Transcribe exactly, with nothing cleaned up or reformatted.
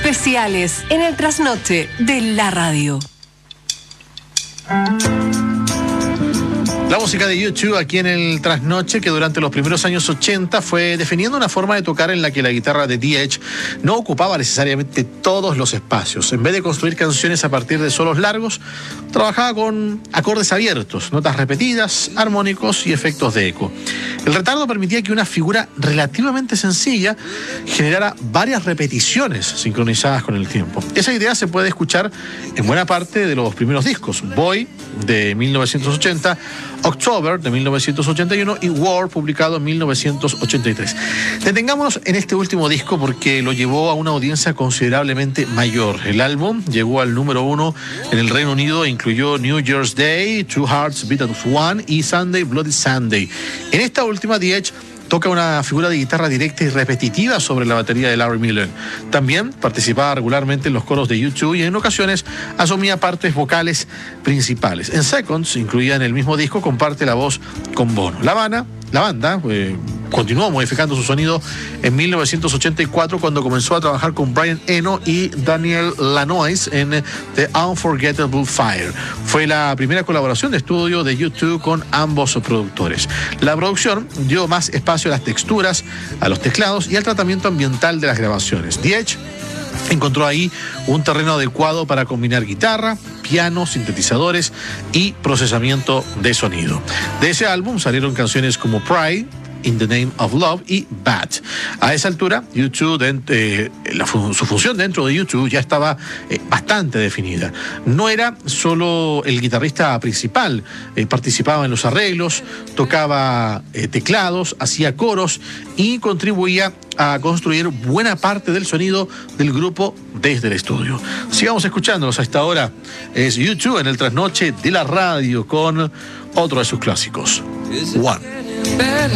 especiales en el trasnoche de la radio. La música de U dos aquí en el trasnoche, que durante los primeros años ochenta fue definiendo una forma de tocar en la que la guitarra de D H no ocupaba necesariamente todos los espacios. En vez de construir canciones a partir de solos largos, trabajaba con acordes abiertos, notas repetidas, armónicos y efectos de eco. El retardo permitía que una figura relativamente sencilla generara varias repeticiones sincronizadas con el tiempo. Esa idea se puede escuchar en buena parte de los primeros discos: Boy, de mil novecientos ochenta, October, de mil novecientos ochenta y uno, y War, publicado en mil novecientos ochenta y tres. Detengámonos en este último disco porque lo llevó a una audiencia considerablemente mayor. El álbum llegó al número uno en el Reino Unido e incluyó New Year's Day, Two Hearts Beat as One y Sunday Bloody Sunday. En esta última, D H toca una figura de guitarra directa y repetitiva sobre la batería de Larry Mullen. También participaba regularmente en los coros de U dos y en ocasiones asumía partes vocales principales. En Seconds, incluida en el mismo disco, comparte la voz con Bono. La Habana, la banda eh, continuó modificando su sonido en mil novecientos ochenta y cuatro cuando comenzó a trabajar con Brian Eno y Daniel Lanois en The Unforgettable Fire. Fue la primera colaboración de estudio de U dos con ambos productores. La producción dio más espacio a las texturas, a los teclados y al tratamiento ambiental de las grabaciones. D H encontró ahí un terreno adecuado para combinar guitarra, piano, sintetizadores y procesamiento de sonido. De ese álbum salieron canciones como Pride, In the Name of Love y Bad. A esa altura, U dos, eh, la, su función dentro de U dos ya estaba eh, bastante definida. No era solo el guitarrista principal, eh, participaba en los arreglos, tocaba eh, teclados, hacía coros y contribuía a construir buena parte del sonido del grupo desde el estudio. Sigamos escuchándolos. Hasta ahora es U dos en el trasnoche de la radio con otro de sus clásicos, One.